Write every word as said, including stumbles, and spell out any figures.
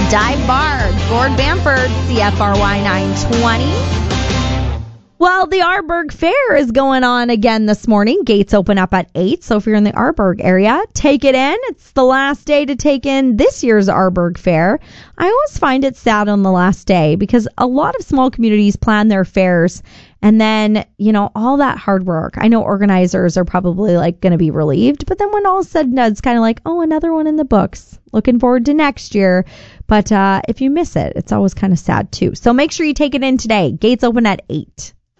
Dive Bar, Gord Bamford, C F R Y nine twenty. Well, the Arborg Fair is going on again this morning. Gates open up at eight, so if you're in the Arborg area, take it in. It's the last day to take in this year's Arborg Fair. I always find it sad on the last day because a lot of small communities plan their fairs, and then, you know, all that hard work. I know organizers are probably like going to be relieved, but then when all is said and done, it's kind of like, oh, another one in the books. Looking forward to next year. But uh, if you miss it, it's always kind of sad too. So make sure you take it in today. Gates open at eight.